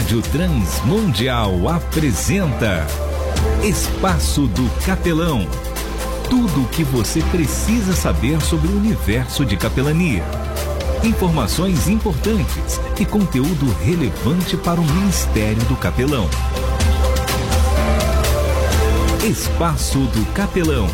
Rádio Transmundial apresenta Espaço do Capelão. Tudo o que você precisa saber sobre o universo de capelania. Informações importantes e conteúdo relevante para o Ministério do Capelão. Espaço do Capelão.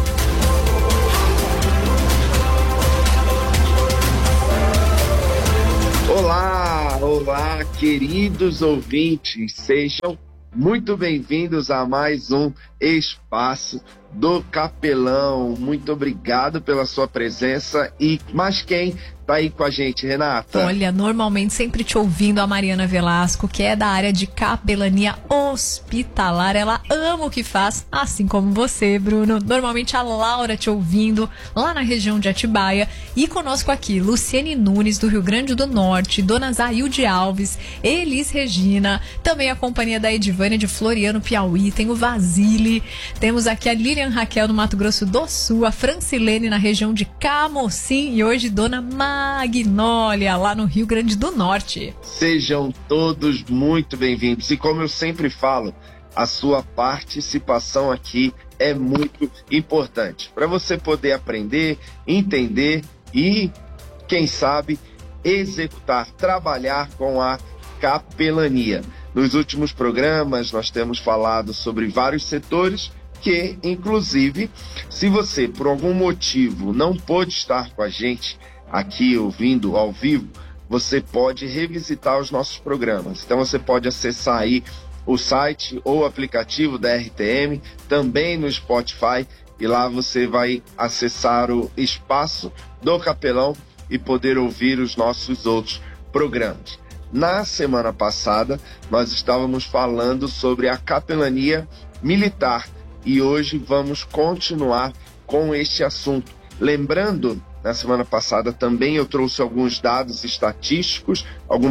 Olá, queridos ouvintes, sejam muito bem-vindos a mais um Espaço do Capelão. Muito obrigado pela sua presença. Mas quem tá aí com a gente, Renata? Olha, normalmente sempre te ouvindo a Mariana Velasco, que é da área de capelania hospitalar. Ela ama o que faz, assim como você, Bruno. Normalmente a Laura te ouvindo lá na região de Atibaia. E conosco aqui, Luciene Nunes, do Rio Grande do Norte, Dona Zailde Alves, Elis Regina, também a companhia da Edivânia de Floriano, Piauí, tem o Vasile, temos aqui a Lilian Raquel do Mato Grosso do Sul, a Francilene na região de Camocim e hoje Dona Magnólia lá no Rio Grande do Norte. Sejam todos muito bem-vindos e como eu sempre falo, a sua participação aqui é muito importante para você poder aprender, entender e, quem sabe, executar, trabalhar com a capelania. Nos últimos programas nós temos falado sobre vários setores que, inclusive, se você por algum motivo não pôde estar com a gente aqui ouvindo ao vivo, você pode revisitar os nossos programas. Então você pode acessar aí o site ou o aplicativo da RTM, também no Spotify, e lá você vai acessar o Espaço do Capelão e poder ouvir os nossos outros programas. Na semana passada, nós estávamos falando sobre a capelania militar e hoje vamos continuar com este assunto. Lembrando, na semana passada também eu trouxe alguns dados estatísticos,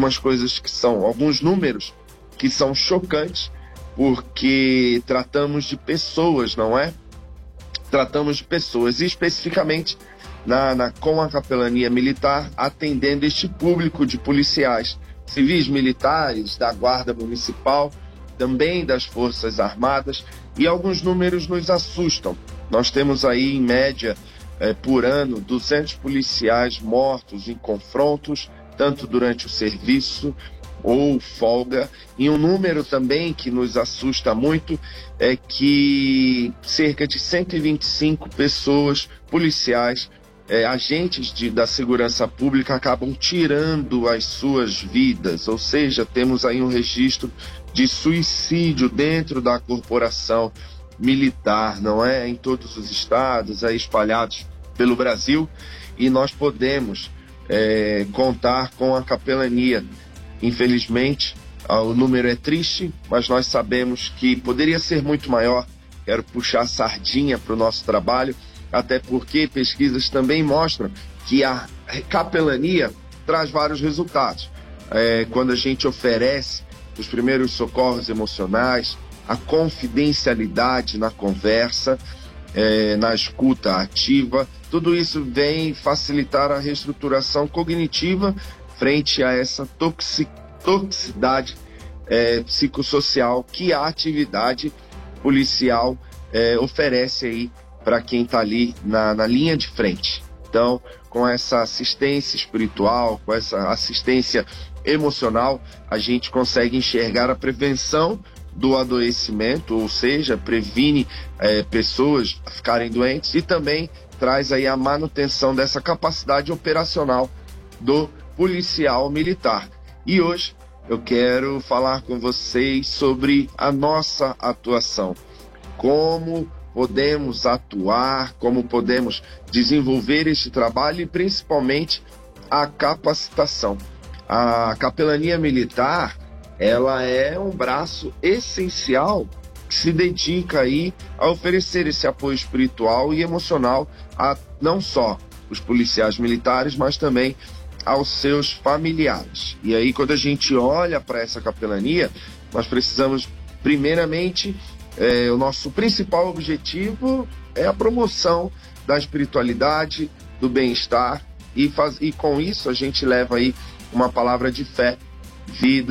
alguns números que são chocantes, porque tratamos de pessoas, não é? Tratamos de pessoas, e especificamente com a capelania militar, atendendo este público de policiais civis, militares, da Guarda Municipal, também das Forças Armadas, e alguns números nos assustam. Nós temos aí, em média, por ano, 200 policiais mortos em confrontos, tanto durante o serviço ou folga. E um número também que nos assusta muito é que cerca de 125 pessoas, policiais, agentes da segurança pública acabam tirando as suas vidas, ou seja, temos aí um registro de suicídio dentro da corporação militar, não é? Em todos os estados, espalhados pelo Brasil, e nós podemos contar com a capelania. Infelizmente, o número é triste, mas nós sabemos que poderia ser muito maior. Quero puxar a sardinha para o nosso trabalho, até porque pesquisas também mostram que a capelania traz vários resultados. Quando a gente oferece os primeiros socorros emocionais, a confidencialidade na conversa, na escuta ativa, tudo isso vem facilitar a reestruturação cognitiva frente a essa toxicidade psicossocial que a atividade policial oferece aí para quem está ali na linha de frente. Então, com essa assistência espiritual, com essa assistência emocional, a gente consegue enxergar a prevenção do adoecimento, ou seja, previne pessoas a ficarem doentes e também traz aí a manutenção dessa capacidade operacional do policial militar. E hoje eu quero falar com vocês sobre a nossa atuação, como podemos atuar, como podemos desenvolver este trabalho e principalmente a capacitação. A capelania militar, ela é um braço essencial que se dedica aí a oferecer esse apoio espiritual e emocional a não só os policiais militares, mas também aos seus familiares. E aí, quando a gente olha para essa capelania, nós precisamos, primeiramente, o nosso principal objetivo é a promoção da espiritualidade, do bem-estar, e com isso a gente leva aí uma palavra de fé, vida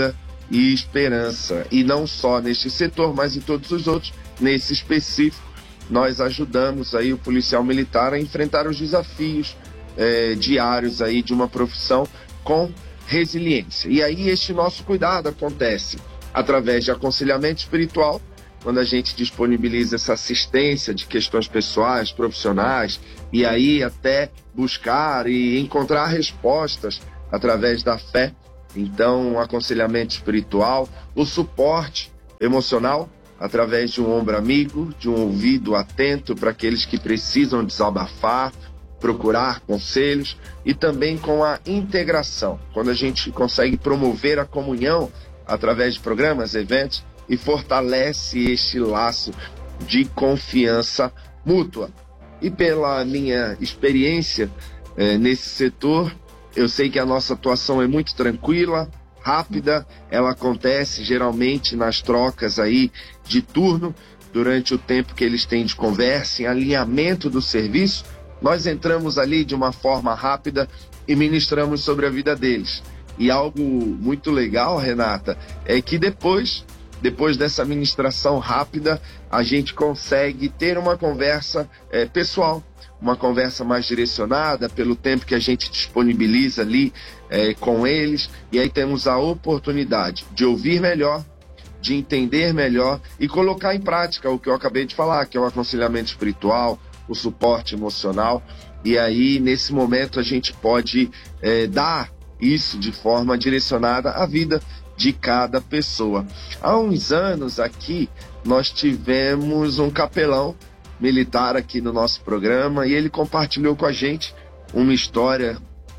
e esperança. E não só neste setor, mas em todos os outros. Nesse específico, nós ajudamos aí o policial militar a enfrentar os desafios diários aí de uma profissão com resiliência. E aí este nosso cuidado acontece através de aconselhamento espiritual, quando a gente disponibiliza essa assistência de questões pessoais, profissionais, e aí até buscar e encontrar respostas através da fé. Então, um aconselhamento espiritual, o suporte emocional, através de um ombro amigo, de um ouvido atento para aqueles que precisam desabafar, procurar conselhos, e também com a integração, quando a gente consegue promover a comunhão através de programas, eventos, e fortalece este laço de confiança mútua. E pela minha experiência nesse setor, eu sei que a nossa atuação é muito tranquila, rápida, ela acontece geralmente nas trocas aí de turno, durante o tempo que eles têm de conversa, em alinhamento do serviço, nós entramos ali de uma forma rápida e ministramos sobre a vida deles. E algo muito legal, Renata, é que depois dessa ministração rápida, a gente consegue ter uma conversa pessoal, uma conversa mais direcionada pelo tempo que a gente disponibiliza ali com eles, e aí temos a oportunidade de ouvir melhor, de entender melhor e colocar em prática o que eu acabei de falar, que é o aconselhamento espiritual, o suporte emocional, e aí nesse momento a gente pode dar isso de forma direcionada à vida de cada pessoa. Há uns anos aqui nós tivemos um capelão militar aqui no nosso programa e ele compartilhou com a gente uma história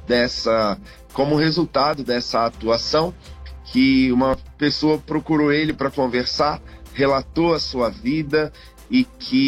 como resultado dessa atuação, que uma pessoa procurou ele para conversar, relatou a sua vida e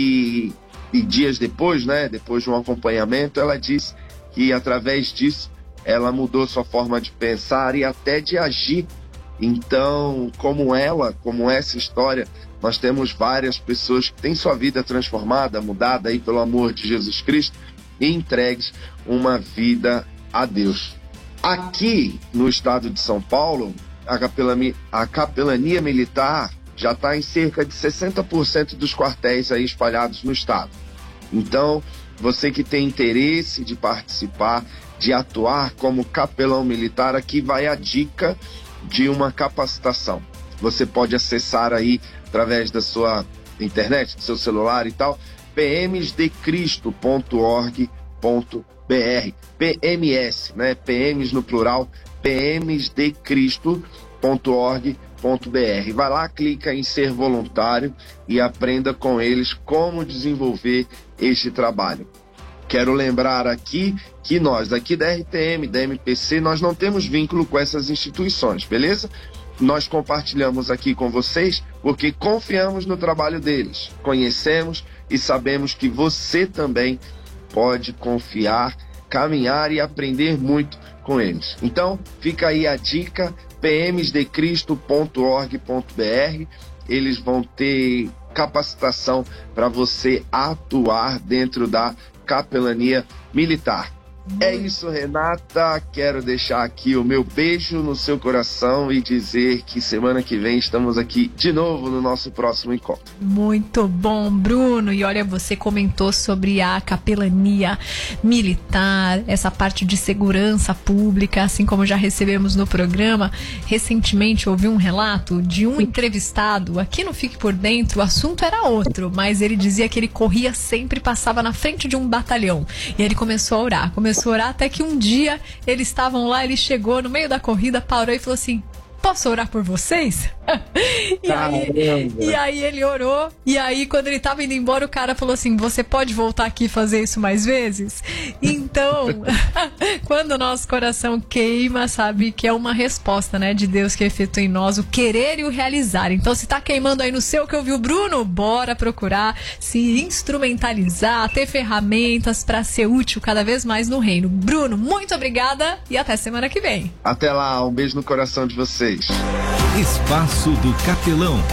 dias depois, depois de um acompanhamento, ela disse que através disso ela mudou sua forma de pensar e até de agir. Então, como essa história, nós temos várias pessoas que têm sua vida transformada, mudada aí pelo amor de Jesus Cristo e entregues uma vida a Deus. Aqui no estado de São Paulo, a capelania militar já está em cerca de 60% dos quartéis aí espalhados no estado. Então, você que tem interesse de participar, de atuar como capelão militar, aqui vai a dica de uma capacitação. Você pode acessar aí através da sua internet, do seu celular e tal, pmsdecristo.org.br, PMS, PMs no plural, pmsdecristo.org.br. Vai lá, clica em ser voluntário e aprenda com eles como desenvolver este trabalho. Quero lembrar aqui que nós, daqui da RTM, da MPC, nós não temos vínculo com essas instituições, beleza? Nós compartilhamos aqui com vocês porque confiamos no trabalho deles, conhecemos e sabemos que você também pode confiar, caminhar e aprender muito com eles. Então, fica aí a dica, pmsdecristo.org.br, eles vão ter capacitação para você atuar dentro da capelania militar. É isso, Renata. Quero deixar aqui o meu beijo no seu coração e dizer que semana que vem estamos aqui de novo no nosso próximo encontro. Muito bom, Bruno. E olha, você comentou sobre a capelania militar, essa parte de segurança pública, assim como já recebemos no programa. Recentemente ouvi um relato de um entrevistado aqui no Fique Por Dentro. O assunto era outro, mas ele dizia que ele corria sempre, passava na frente de um batalhão. E ele começou a orar até que um dia eles estavam lá, ele chegou no meio da corrida, parou e falou assim: posso orar por vocês? E aí ele orou, e aí quando ele tava indo embora, o cara falou assim: você pode voltar aqui e fazer isso mais vezes? Então, quando o nosso coração queima, sabe que é uma resposta, de Deus que efetua em nós o querer e o realizar. Então, se tá queimando aí no seu que ouviu o Bruno, bora procurar se instrumentalizar, ter ferramentas para ser útil cada vez mais no reino. Bruno, muito obrigada e até semana que vem. Até lá, um beijo no coração de vocês. Espaço do Capelão.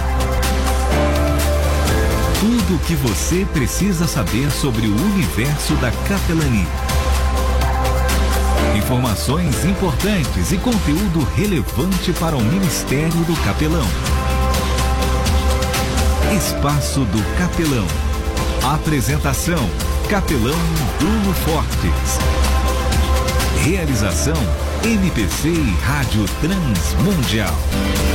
Tudo o que você precisa saber sobre o universo da capelania. Informações importantes e conteúdo relevante para o Ministério do Capelão. Espaço do Capelão. Apresentação: Capelão Bruno Fortes. Realização: MPC e Rádio Transmundial.